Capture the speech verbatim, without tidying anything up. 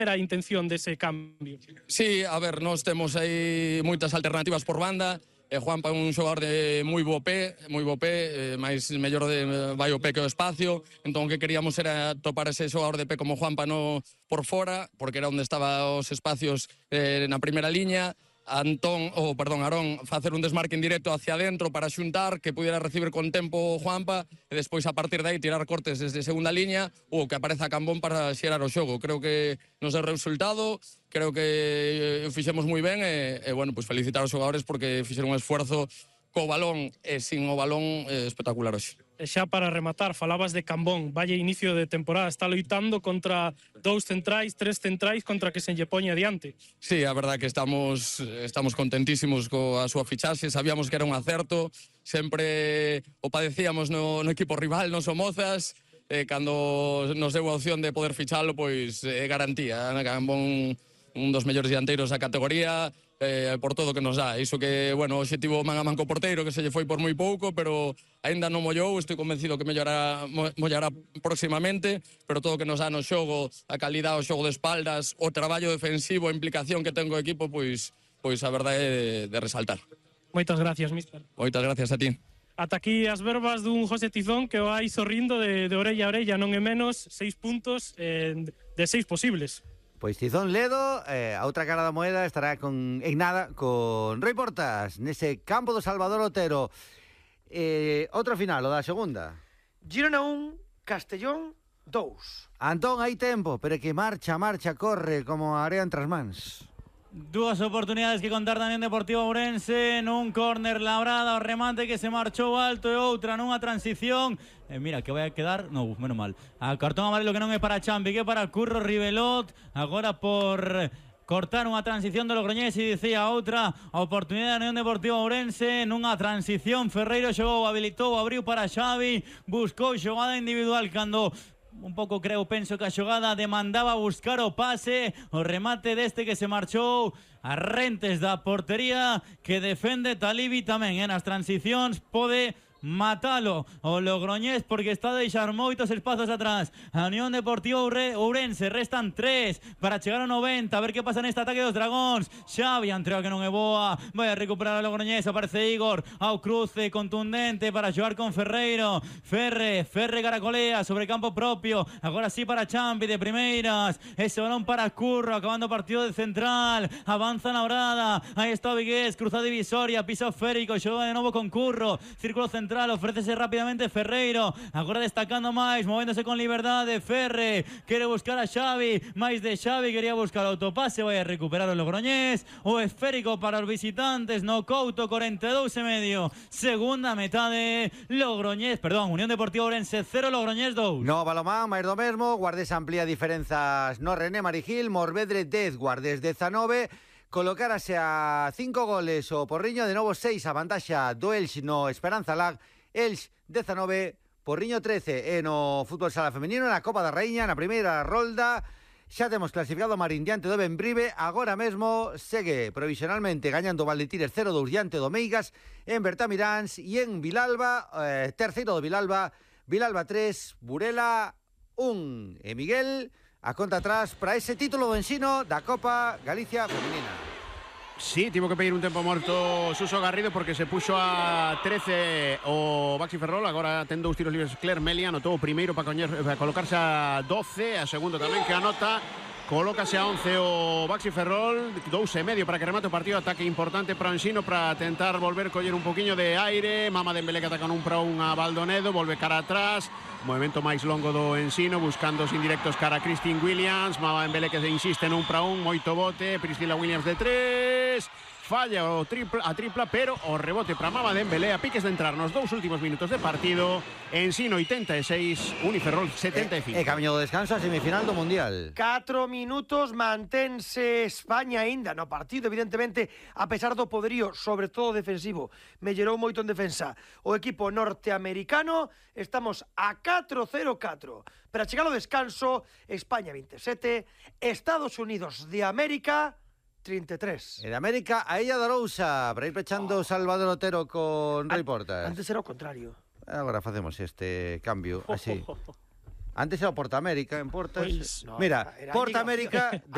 era a intención dese cambio? Sí, a ver, nós temos aí moitas alternativas por banda. Eh, Juanpa é un xogador de moi bo pé, moi bo pé, eh, máis mellor de vai o pé que o espacio. Entón, o que queríamos era topar ese xogador de pé como Juanpa no por fora, porque era onde estaban os espacios eh, na primeira liña. Antón, ou, oh, perdón, Arón, facer un desmarque en directo hacia adentro para xuntar, que pudiera recibir con tempo Juanpa, e despois a partir de aí tirar cortes desde segunda liña ou que apareza Cambón para xerar o xogo. Creo que nos deu resultado, creo que fixemos moi ben e, e bueno, pues felicitar aos xogadores porque fixeron un esfuerzo co balón e sin o balón eh, espectacular hoxe. E xa para rematar, falabas de Cambón, valle inicio de temporada, está loitando contra dous centrais, tres centrais, contra que se lle poña adiante. Sí, a verdad que estamos estamos contentísimos coa súa fichaxe, sabíamos que era un acerto, sempre o padecíamos no, no equipo rival, no Somozas, e cando nos deu a opción de poder fichalo, pois é eh, garantía, Cambón un dos mellores dianteiros da categoría, eh, por todo o que nos dá. Iso que, bueno, o obxectivo man a man co porteiro, que se lle foi por moi pouco, pero aínda non mollou, estou convencido que mellorará, mollará próximamente, pero todo o que nos dá no xogo, a calidad, o xogo de espaldas, o traballo defensivo, a implicación que ten o equipo, pois, pois a verdade é de, de resaltar. Moitas gracias, mister. Moitas gracias a ti. Ata aquí as verbas dun José Tizón que vai sorrindo de, de orella a orella, non é menos, seis puntos eh, de seis posibles. Pois Tizón Ledo, eh, a outra cara da moeda estará con, en nada con Rui Portas nese campo do Salvador Otero. Eh, outro final, o da segunda. Girona un, Castellón dous. Antón, hai tempo, pero que marcha, marcha, corre como a area entre as mans. Dúas oportunidades que contar tamén Deportivo Ourense, nun córner labrada, o remate que se marchou alto e outra nunha transición. Eh, mira, que vai a quedar, no, menos mal. A cartón amarelo que non é para Champi, que é para Curro Rivelot, agora por cortar unha transición de Logroñés e dicía outra oportunidade da Unión Deportiva Ourense nunha transición. Ferreiro xogou, habilitou, abriu para Xavi, buscou xogada individual cando un pouco creo, penso que a xogada demandaba buscar o pase, o remate deste que se marchou a rentes da portería que defende Talibi tamén, en as transicións pode matalo o Logroñés porque está a deixar moitos espazos atrás. A Unión Deportiva Ourense restan tres para chegar ao noventa, a ver que pasa neste ataque dos Dragóns. Xavi, entrega que non é boa, vai a recuperar a Logroñés, aparece Igor ao cruce contundente para xogar con Ferreiro. Ferre, Ferre caracolea sobre campo propio, agora sí para Champi de primeiras, ese balón para Curro, acabando o partido de central, avanza na orada, aí está o Vigués, cruza divisoria, pisa o Férico, xoga de novo con Curro, círculo central, ofrécese rápidamente Ferreiro, agora destacando máis, movéndose con liberdade. Ferre quere buscar a Xavi, máis de Xavi, quería buscar o autopase, vai a recuperar o Logroñés, o esférico para os visitantes no Couto, cuarenta e dous e medio, segunda metade, Logroñés, perdón, Unión Deportiva Ourense cero, Logroñés dous. No balomán, máis do mesmo, Guardes amplía diferenzas no René Marigil, Morvedre dez, Guardes dezanove, colocárase a cinco goles o Porriño, de novo seis a vantaxa do Elx no Esperanza Lag, Elx dezanove, Porriño trece, e no fútbol sala femenino na Copa da Raíña, na primeira rolda, xa temos clasificado Marín diante do Benbrive, agora mesmo segue provisionalmente gañando Valdetires cero dous diante do Meigas, en Bertamiráns e en Vilalba, eh, terceiro do Vilalba, Vilalba tres, Burela un, e Miguel a conta atrás para ese título do ensino da Copa Galicia Femenina. Sí, tivo que pedir un tempo morto Suso Garrido porque se puxo a trece o Baxi Ferrol, agora ten dous tiros libres Claire Melia, anotou o primeiro para, coñer, para colocarse a doce, a segundo tamén que anota, colócase a once o Baxi Ferrol, dous e medio para que remate o partido, ataque importante para o ensino para tentar volver coller un poquinho de aire, Mama Dembélé que ataca un para un a Baldonedo, volve cara atrás, movimento máis longo do ensino, buscando os indirectos cara a Christine Williams, Mama Dembélé que se insiste nun para un, moito bote, Priscila Williams de tres, falla o tripla, a tripla, pero o rebote para Mama Dembélé, a piques de entrar nos dous últimos minutos de partido, ensino oitenta e seis, Uniferrol setenta e cinco. E, e camiño do descanso a semifinal do Mundial. catro minutos, mantense España aínda no partido, evidentemente, a pesar do poderío, sobre todo defensivo, mellorou moito en defensa o equipo norteamericano, estamos a catro cero catro. Para chegar ao descanso, España veintisiete, Estados Unidos de América trinta e tres. E de América a Illa de Arousa, para ir pechando oh. Salvador Otero con Rui Portas. Antes era o contrario. Agora facemos este cambio así. Antes era o Porta América en Portas. Pois, no, Mira, Porta América